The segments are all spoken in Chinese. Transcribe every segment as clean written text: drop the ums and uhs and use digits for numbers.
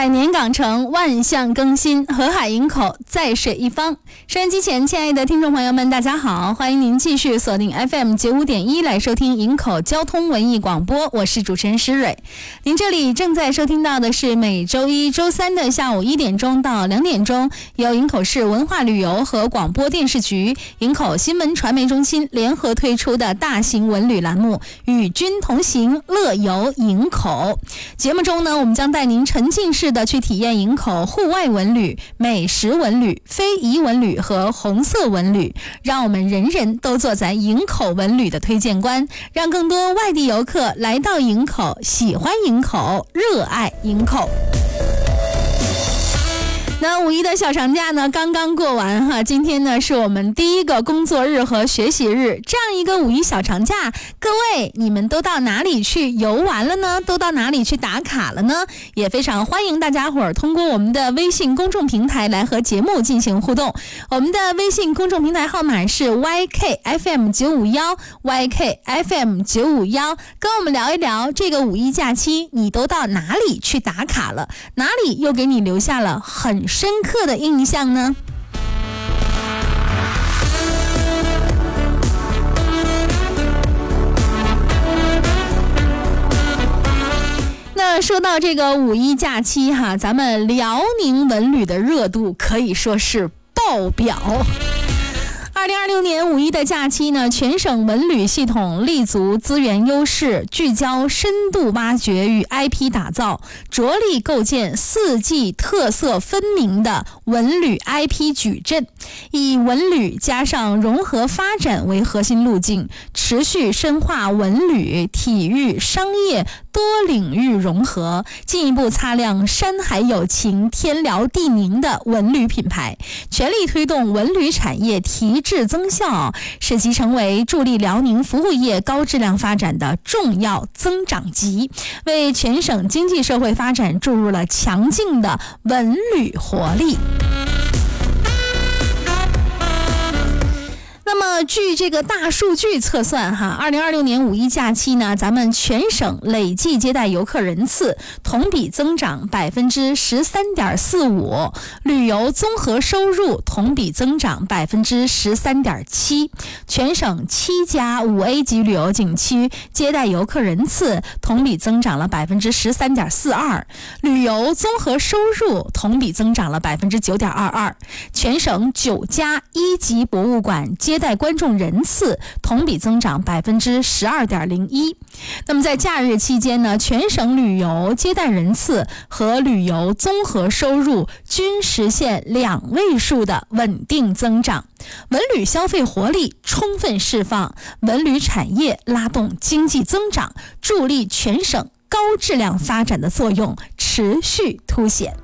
百年港城，万象更新，河海营口，在水一方。收音机前，亲爱的听众朋友们，大家好，欢迎您继续锁定 FM95.1 来收听营口交通文艺广播，我是主持人施蕊。您这里正在收听到的是每周一、周三的下午1点钟到2点钟，由营口市文化旅游和广播电视局、营口新闻传媒中心联合推出的大型文旅栏目《与君同行，乐游营口》。节目中呢，我们将带您沉浸式的去体验营口户外文旅、美食文旅、非遗文旅和红色文旅，让我们人人都做咱营口文旅的推荐官，让更多外地游客来到营口，喜欢营口，热爱营口。那五一的小长假呢刚刚过完哈，今天呢是我们第一个工作日和学习日，这样一个五一小长假，各位你们都到哪里去游玩了呢？都到哪里去打卡了呢？也非常欢迎大家伙儿通过我们的微信公众平台来和节目进行互动。我们的微信公众平台号码是 YKFM951 YKFM951， 跟我们聊一聊这个五一假期你都到哪里去打卡了，哪里又给你留下了很深刻的印象呢？那说到这个五一假期哈，咱们辽宁文旅的热度可以说是爆表。2026年五一的假期呢，全省文旅系统立足资源优势，聚焦深度挖掘与 IP 打造，着力构建4季特色分明的文旅 IP 矩阵，以文旅加上融合发展为核心路径，持续深化文旅、体育、商业多领域融合，进一步擦亮山海有情、天辽地宁的文旅品牌，全力推动文旅产业提质增效，使其成为助力辽宁服务业高质量发展的重要增长极，为全省经济社会发展注入了强劲的文旅活力。那么据这个大数据测算哈，2026年五一假期呢，咱们全省累计接待游客人次同比增长 13.45%， 旅游综合收入同比增长 13.7%， 全省7家5A 级旅游景区接待游客人次同比增长了 13.42%， 旅游综合收入同比增长了 9.22%， 全省9家1级博物馆接待观众人次同比增长 12.01%。 那么在假日期间呢，全省旅游接待人次和旅游综合收入均实现2位数的稳定增长，文旅消费活力充分释放，文旅产业拉动经济增长，助力全省高质量发展的作用持续凸显。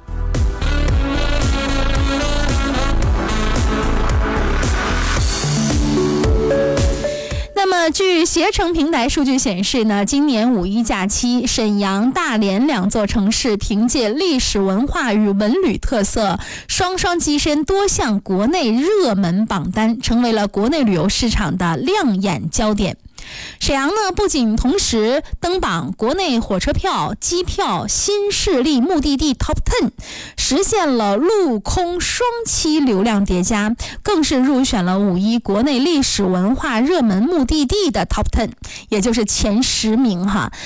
那么据携程平台数据显示呢，今年五一假期，沈阳、大连2座城市凭借历史文化与文旅特色，双双跻身多项国内热门榜单，成为了国内旅游市场的亮眼焦点。沈阳呢，不仅同时登榜国内火车票、机票新势力目的地 Top 10， 实现了陆空双栖流量叠加，更是入选了五一国内历史文化热门目的地的 Top 10， 也就是前10名哈。